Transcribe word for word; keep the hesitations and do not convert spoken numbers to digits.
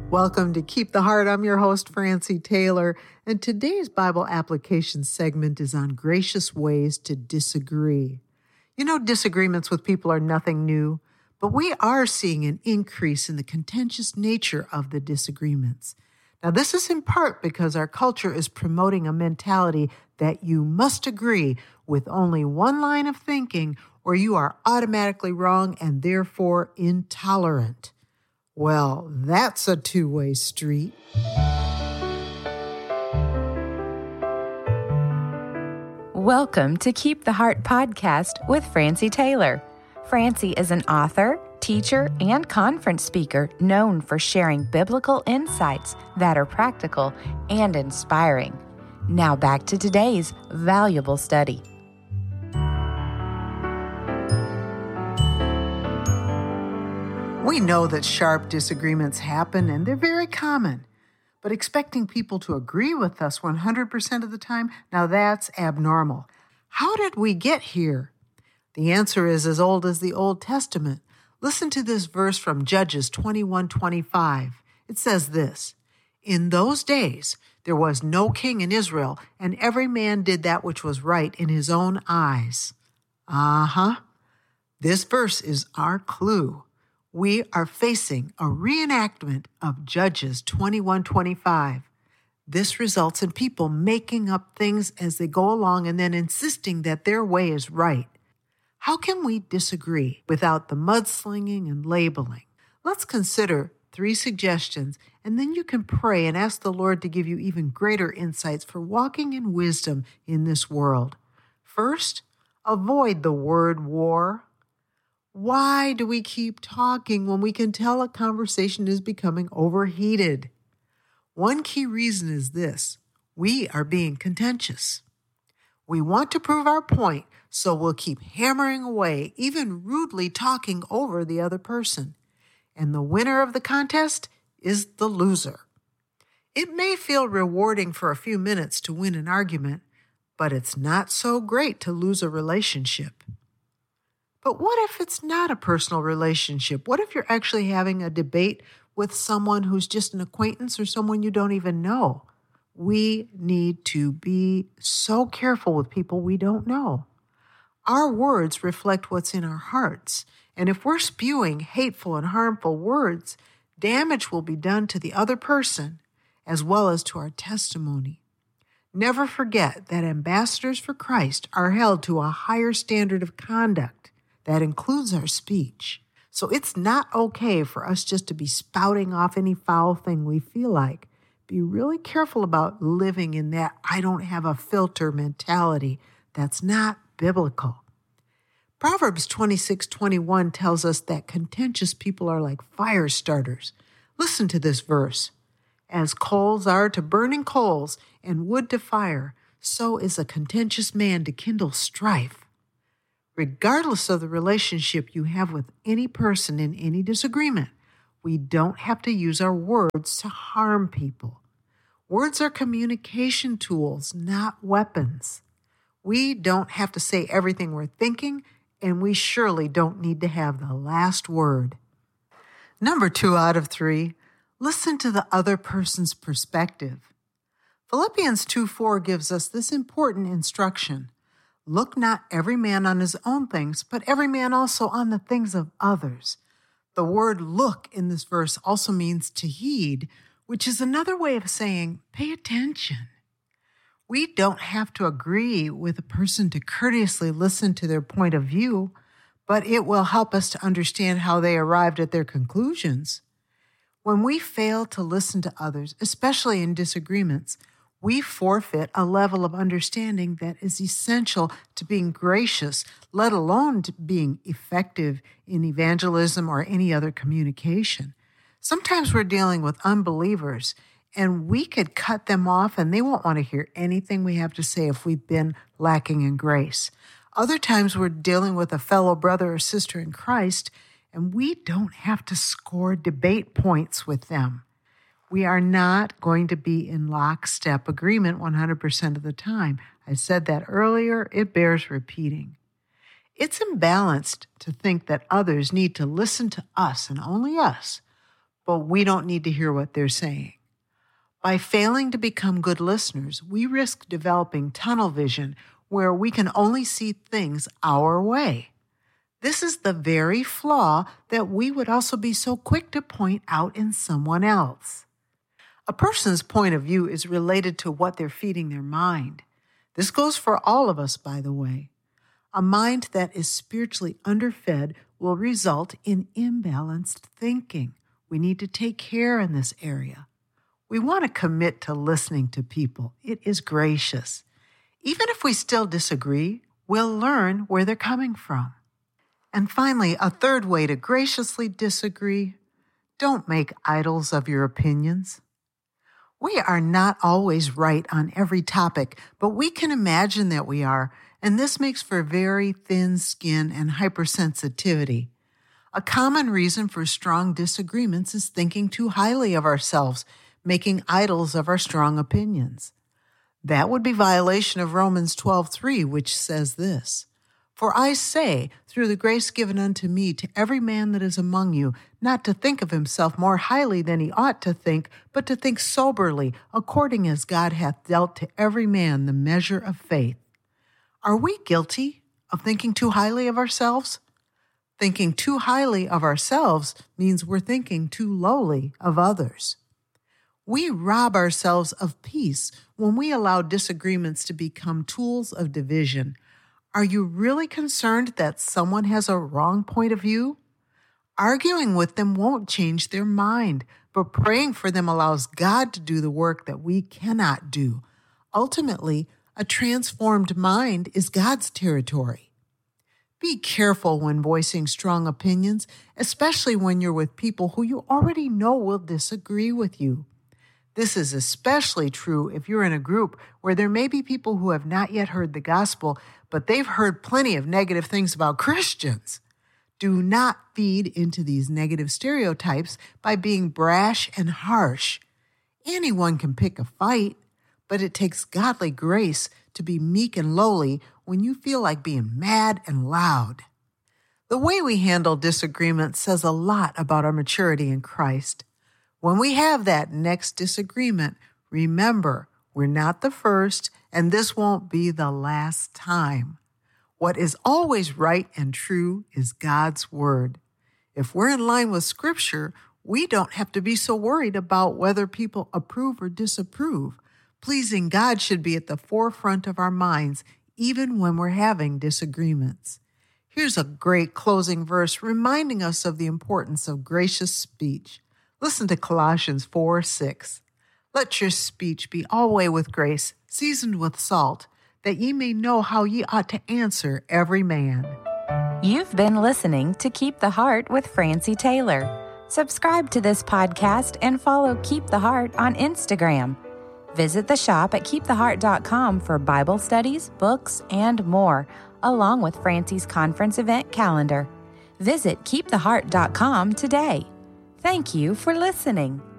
Welcome to Keep the Heart. I'm your host, Francie Taylor, and today's Bible application segment is on gracious ways to disagree. You know, disagreements with people are nothing new, but we are seeing an increase in the contentious nature of the disagreements. Now, this is in part because our culture is promoting a mentality that you must agree with only one line of thinking, or you are automatically wrong and therefore intolerant. Well, that's a two-way street. Welcome to Keep the Heart podcast with Francie Taylor. Francie is an author, teacher, and conference speaker known for sharing biblical insights that are practical and inspiring. Now back to today's valuable study. We know that sharp disagreements happen and they're very common, but expecting people to agree with us one hundred percent of the time, now that's abnormal. How did we get here? The answer is as old as the Old Testament. Listen to this verse from Judges twenty-one twenty-five. It says this, "In those days there was no king in Israel, and every man did that which was right in his own eyes." Uh-huh. This verse is our clue. We are facing a reenactment of Judges twenty-one twenty-five. This results in people making up things as they go along and then insisting that their way is right. How can we disagree without the mudslinging and labeling? Let's consider three suggestions, and then you can pray and ask the Lord to give you even greater insights for walking in wisdom in this world. First, avoid the word war. Why do we keep talking when we can tell a conversation is becoming overheated? One key reason is this: we are being contentious. We want to prove our point, so we'll keep hammering away, even rudely talking over the other person. And the winner of the contest is the loser. It may feel rewarding for a few minutes to win an argument, but it's not so great to lose a relationship. But what if it's not a personal relationship? What if you're actually having a debate with someone who's just an acquaintance or someone you don't even know? We need to be so careful with people we don't know. Our words reflect what's in our hearts, and if we're spewing hateful and harmful words, damage will be done to the other person as well as to our testimony. Never forget that ambassadors for Christ are held to a higher standard of conduct. That includes our speech. So it's not okay for us just to be spouting off any foul thing we feel like. Be really careful about living in that I don't have a filter mentality. That's not biblical. Proverbs twenty-six twenty-one tells us that contentious people are like fire starters. Listen to this verse. "As coals are to burning coals and wood to fire, so is a contentious man to kindle strife." Regardless of the relationship you have with any person in any disagreement, we don't have to use our words to harm people. Words are communication tools, not weapons. We don't have to say everything we're thinking, and we surely don't need to have the last word. Number two out of three, listen to the other person's perspective. Philippians two four gives us this important instruction. "Look not every man on his own things, but every man also on the things of others." The word look in this verse also means to heed, which is another way of saying pay attention. We don't have to agree with a person to courteously listen to their point of view, but it will help us to understand how they arrived at their conclusions. When we fail to listen to others, especially in disagreements, we forfeit a level of understanding that is essential to being gracious, let alone to being effective in evangelism or any other communication. Sometimes we're dealing with unbelievers, and we could cut them off and they won't want to hear anything we have to say if we've been lacking in grace. Other times we're dealing with a fellow brother or sister in Christ, and we don't have to score debate points with them. We are not going to be in lockstep agreement one hundred percent of the time. I said that earlier. It bears repeating. It's imbalanced to think that others need to listen to us and only us but we don't need to hear what they're saying. By failing to become good listeners, we risk developing tunnel vision where we can only see things our way. This is the very flaw that we would also be so quick to point out in someone else. A person's point of view is related to what they're feeding their mind. This goes for all of us, by the way. A mind that is spiritually underfed will result in imbalanced thinking. We need to take care in this area. We want to commit to listening to people. It is gracious. Even if we still disagree, we'll learn where they're coming from. And finally, a third way to graciously disagree: don't make idols of your opinions. We are not always right on every topic, but we can imagine that we are, and this makes for very thin skin and hypersensitivity. A common reason for strong disagreements is thinking too highly of ourselves, making idols of our strong opinions. That would be violation of Romans twelve three, which says this: "For I say, through the grace given unto me, to every man that is among you, not to think of himself more highly than he ought to think, but to think soberly, according as God hath dealt to every man the measure of faith." Are we guilty of thinking too highly of ourselves? Thinking too highly of ourselves means we're thinking too lowly of others. We rob ourselves of peace when we allow disagreements to become tools of division. Are you really concerned that someone has a wrong point of view? Arguing with them won't change their mind, but praying for them allows God to do the work that we cannot do. Ultimately, a transformed mind is God's territory. Be careful when voicing strong opinions, especially when you're with people who you already know will disagree with you. This is especially true if you're in a group where there may be people who have not yet heard the gospel, but they've heard plenty of negative things about Christians. Do not feed into these negative stereotypes by being brash and harsh. Anyone can pick a fight, but it takes godly grace to be meek and lowly when you feel like being mad and loud. The way we handle disagreement says a lot about our maturity in Christ. When we have that next disagreement, remember, we're not the first, and this won't be the last time. What is always right and true is God's word. If we're in line with Scripture, we don't have to be so worried about whether people approve or disapprove. Pleasing God should be at the forefront of our minds, even when we're having disagreements. Here's a great closing verse reminding us of the importance of gracious speech. Listen to Colossians four six. "Let your speech be always with grace, seasoned with salt, that ye may know how ye ought to answer every man." You've been listening to Keep the Heart with Francie Taylor. Subscribe to this podcast and follow Keep the Heart on Instagram. Visit the shop at keep the heart dot com for Bible studies, books, and more, along with Francie's conference event calendar. Visit keep the heart dot com today. Thank you for listening.